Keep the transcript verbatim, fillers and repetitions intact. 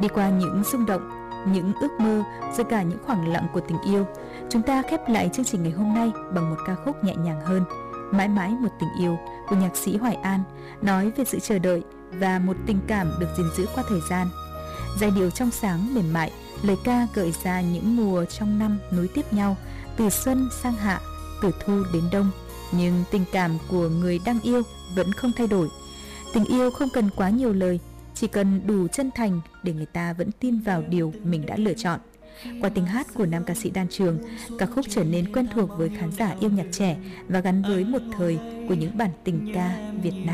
Đi qua những rung động, những ước mơ, rồi cả những khoảng lặng của tình yêu, chúng ta khép lại chương trình ngày hôm nay bằng một ca khúc nhẹ nhàng hơn, Mãi mãi một tình yêu của nhạc sĩ Hoài An, nói về sự chờ đợi và một tình cảm được gìn giữ qua thời gian. Giai điệu trong sáng mềm mại, lời ca gợi ra những mùa trong năm nối tiếp nhau, từ xuân sang hạ, từ thu đến đông, nhưng tình cảm của người đang yêu vẫn không thay đổi. Tình yêu không cần quá nhiều lời, chỉ cần đủ chân thành để người ta vẫn tin vào điều mình đã lựa chọn. Qua tiếng hát của nam ca sĩ Đan Trường, ca khúc trở nên quen thuộc với khán giả yêu nhạc trẻ và gắn với một thời của những bản tình ca Việt Nam.